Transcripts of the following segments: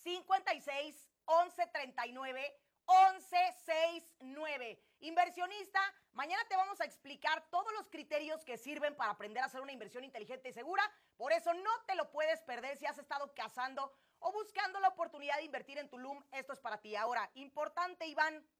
56 11 39 11 69. Inversionista, mañana te vamos a explicar todos los criterios que sirven para aprender a hacer una inversión inteligente y segura. Por eso no te lo puedes perder si has estado cazando o buscando la oportunidad de invertir en Tulum. Esto es para ti. Ahora, importante, Iván,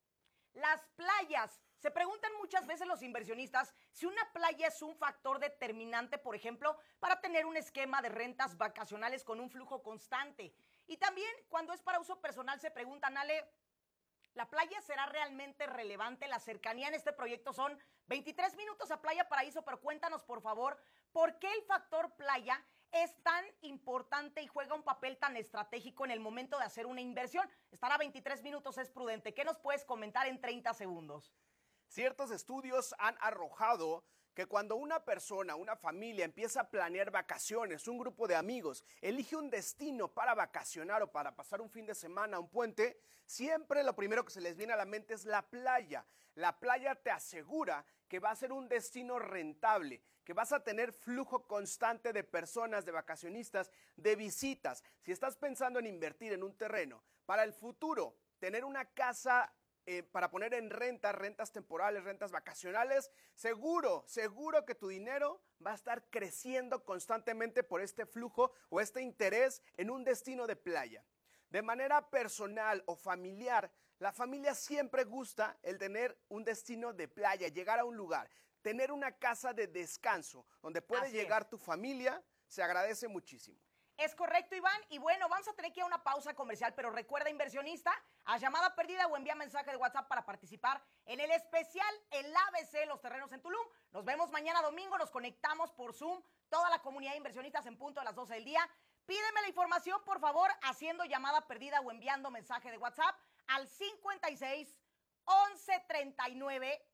las playas. Se preguntan muchas veces los inversionistas si una playa es un factor determinante, por ejemplo, para tener un esquema de rentas vacacionales con un flujo constante. Y también cuando es para uso personal se preguntan, Ale, ¿la playa será realmente relevante? La cercanía en este proyecto son 23 minutos a Playa Paraíso, pero cuéntanos, por favor, ¿por qué el factor playa es tan importante y juega un papel tan estratégico en el momento de hacer una inversión? Estar a 23 minutos es prudente. ¿Qué nos puedes comentar en 30 segundos? Ciertos estudios han arrojado que cuando una persona, una familia empieza a planear vacaciones, un grupo de amigos, elige un destino para vacacionar o para pasar un fin de semana, un puente, siempre lo primero que se les viene a la mente es la playa. La playa te asegura que va a ser un destino rentable, que vas a tener flujo constante de personas, de vacacionistas, de visitas. Si estás pensando en invertir en un terreno para el futuro, tener una casa para poner en renta, rentas temporales, rentas vacacionales, seguro que tu dinero va a estar creciendo constantemente por este flujo o este interés en un destino de playa. De manera personal o familiar, la familia siempre gusta el tener un destino de playa, llegar a un lugar, tener una casa de descanso donde puede llegar tu familia, se agradece muchísimo. Es correcto, Iván. Y bueno, vamos a tener que ir a una pausa comercial, pero recuerda, inversionista, a llamada perdida o envía mensaje de WhatsApp para participar en el especial El ABC, los terrenos en Tulum. Nos vemos mañana domingo, nos conectamos por Zoom, toda la comunidad de inversionistas en punto de las 12 del día. Pídeme la información, por favor, haciendo llamada perdida o enviando mensaje de WhatsApp al 56 11 39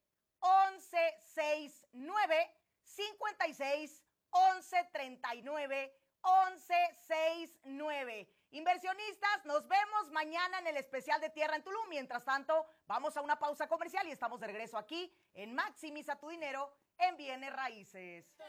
11 69, 56 11 39 1169. Inversionistas, nos vemos mañana en el especial de Tierra en Tulum. Mientras tanto, vamos a una pausa comercial y estamos de regreso aquí en Maximiza tu dinero en bienes raíces.